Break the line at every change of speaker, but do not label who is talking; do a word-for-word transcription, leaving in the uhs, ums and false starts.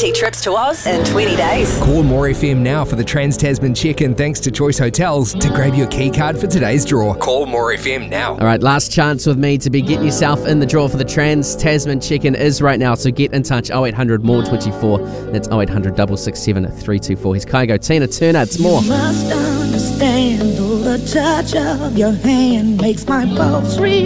twenty trips to Oz in twenty days.
Call More F M now for the Trans-Tasman check-in thanks to Choice Hotels to grab your key card for today's draw. Call More F M now.
All right, last chance with me to be getting yourself in the draw for the Trans-Tasman check-in is right now, so get in touch, oh eight hundred more twenty-four. That's oh eight hundred, six six seven, three two four. Here's Kygo, Tina Turner, it's more.
You must understand, oh, the touch of your hand makes my pulse real.